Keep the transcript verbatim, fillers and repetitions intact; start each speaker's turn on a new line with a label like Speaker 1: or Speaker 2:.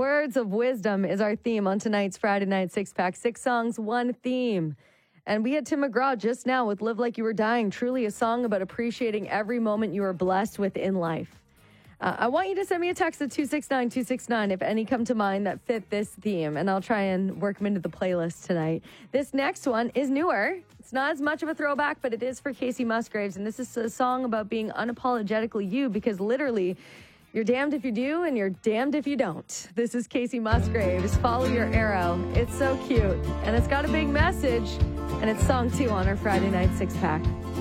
Speaker 1: Words of wisdom is our theme on tonight's Friday Night Six Pack. Six songs, one theme. And we had Tim McGraw just now with Live Like You Were Dying, truly a song about appreciating every moment you are blessed with in life. Uh, I want you to send me a text at two six nine two six nine if any come to mind that fit this theme, and I'll try and work them into the playlist tonight. This next one is newer. It's not as much of a throwback, but it is for Casey Musgraves, and this is a song about being unapologetically you, because literally, you're damned if you do, and you're damned if you don't. This is Casey Musgraves, Follow Your Arrow. It's so cute, and it's got a big message, and it's song two on our Friday Night Six Pack.